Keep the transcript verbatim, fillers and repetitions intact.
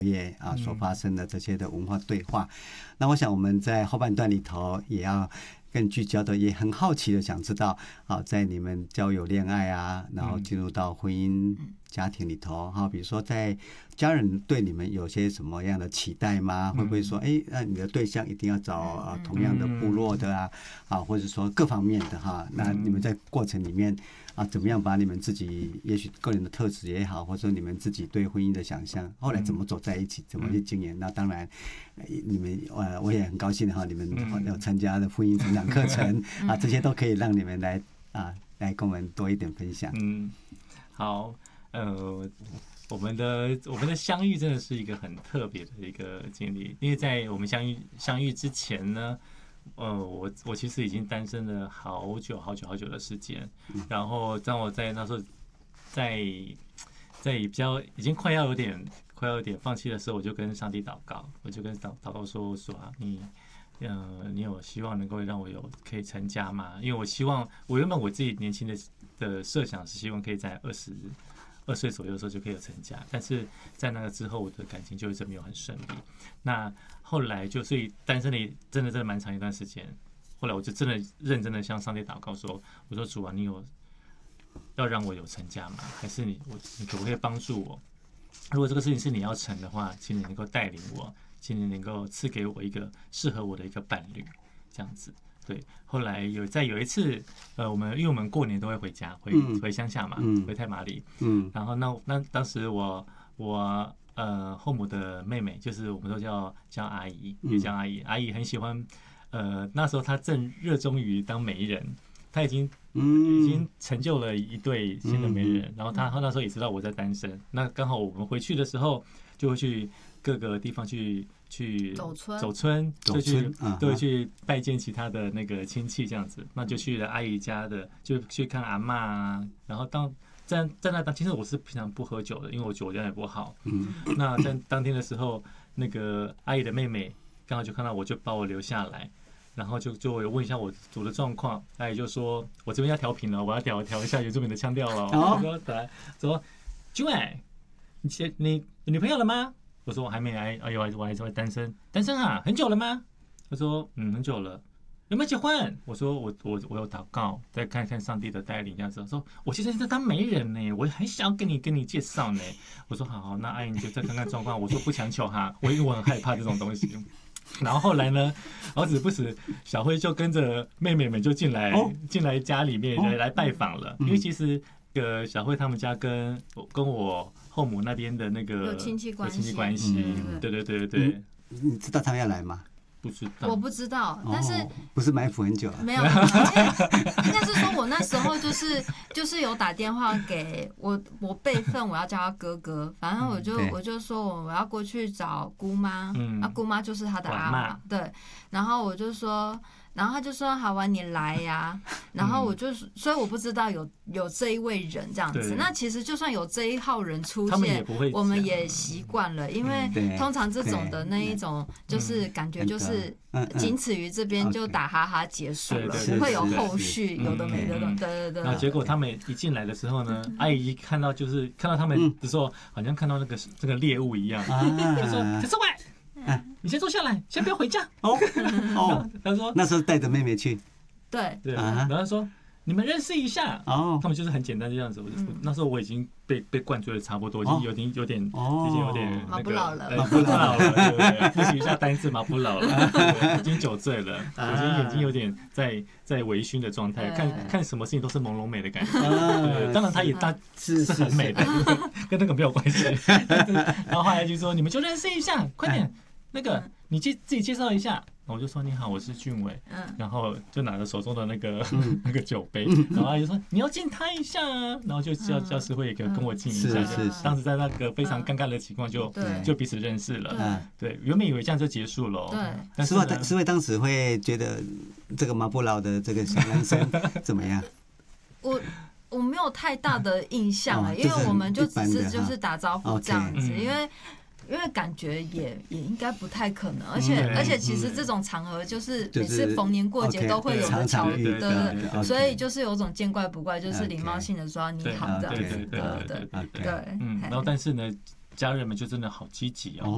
业啊所发生的这些的文化对话。那我想我们在后半段里头也要更聚焦的，也很好奇的想知道，啊，在你们交友、恋爱啊，然后进入到婚姻家庭里头，哈，比如说在家人对你们有些什么样的期待吗？会不会说，哎，那你的对象一定要找啊同样的部落的啊，啊，或者说各方面的哈？那你们在过程里面啊，怎么样把你们自己也许个人的特质也好，或者说你们自己对婚姻的想象，后来怎么走在一起，怎么去经营？那当然，你们呃，我也很高兴的哈，你们有参加的婚姻成长课程啊，这些都可以让你们来啊，来跟我们多一点分享。 嗯，好，呃，我们的我们的相遇真的是一个很特别的一个经历，因为在我们相遇相遇之前呢，呃，我我其实已经单身了好久好久好久的时间，然后当我在那时候在在比较已经快要有点快要有点放弃的时候，我就跟上帝祷告，我就跟祷祷告说，我说啊，你。呃，你有希望能够让我有可以成家吗？因为我希望，我原本我自己年轻的的设想是希望可以在二十二岁左右的时候就可以有成家，但是在那个之后，我的感情就一直没有很顺利。那后来就所以单身的真的真的蛮长一段时间。后来我就真的认真的向上帝祷告说：“我说主啊，你有要让我有成家吗？还是你我你可不可以帮助我？如果这个事情是你要成的话，请你能够带领我。”请你能够赐给我一个适合我的一个伴侣，这样子。对，后来有在有一次，呃，我们因为我们过年都会回家，回回乡下嘛，嗯、回太麻里。嗯，然后那那当时我我呃后母的妹妹，就是我们都叫叫阿姨，也叫阿姨。阿姨很喜欢，呃，那时候她正热衷于当媒人，她已经已经成就了一对新的媒人。然后她她那时候也知道我在单身，那刚好我们回去的时候就会去。各个地方去去走村， 走村就去都会去拜见其他的那个亲戚，这样子，那就去了阿姨家的，就去看阿嬷啊。然后当在在那当，其实我是平常不喝酒的，因为我酒量也不好。嗯，那在当天的时候，那个阿姨的妹妹刚好就看到我，就把我留下来，然后就就问一下我我的状况。阿姨就说：“我这边要调频了，我要调调一下原住民的腔调了。”我说：“来，说，君伟，你你女朋友了吗？”我说我还没来，哎呦，我还是单身，单身啊，很久了吗？他说嗯，很久了。有没有结婚？我说我我我有祷告，再看看上帝的带领，这样子。说我现在在当媒人呢，我很想要跟你跟你介绍呢。我说好好，那阿姨你就再看看状况。我说不强求哈，我因为我很害怕这种东西。然后后来呢，好死不死，小辉就跟着妹妹们就进来进来家里面来来拜访了，因为其实呃小辉他们家跟跟我。后母那边的那个有亲戚关系， 有亲戚关系，嗯、对对对对、 嗯。你知道他们要来吗？ 不知道， 我不知道，但是、哦、 不是埋伏很久、啊， 没有，应该是说我那时候就是就是有打电话给我，我备份我要叫他哥哥，反正我就、嗯、我就说我要过去找姑妈，嗯，啊姑妈就是他的阿嬷，对，然后我就说。然后他就说：“好啊，你来呀、啊。”然后我就，所以我不知道有有这一位人这样子。那其实就算有这一号人出现，我们也习惯了，因为通常这种的那一种，就是感觉就是仅此于这边就打哈哈结束了，不会有后续，有的没的。对对对。 然后结果他们一进来的时候呢，阿姨一看到就是看到他们的时候，好像看到那个这个猎物一样，就说：“陈志伟。”你先坐下来，先不要回家。哦哦，他说那时候带着妹妹去， 对对，然后说你们认识一下。哦，他们就是很简单这样子。我那时候我已经被被灌醉的差不多，已经有点有点，已经有点马不老了， 马不老了，对不对？复习一下单字，马不老了，已经酒醉了，我觉得眼睛有点在在微醺的状态，看看什么事情都是朦胧美的感觉。对，当然他也大是是很美的，跟那个没有关系。然后后来就说你们就认识一下，快点。那个，你介自己介绍一下，我就说你好，我是俊伟，嗯，然后就拿着手中的那个、嗯、那个酒杯，然后阿姨说你要敬他一下啊，然后就叫教师会也跟跟我敬一下， 是是是， 当时在那个非常尴尬的情况就、嗯、就彼此认识了，嗯，对，原本以为这样就结束了， 对， 但是呢，师慧当时会觉得这个马不老的这个小男生怎么样？ 我。我没有太大的印象了，因为我们就只是就是打招呼这样子，因为。因为感觉也也应该不太可能，而且、嗯、而且其实这种场合就是每次逢年过节都会有的巧遇，对对对，所以就是有种见怪不怪，就是礼貌性的说你好这样子，对对对对对， 嗯，然后但是呢，家人们就真的好积极哦。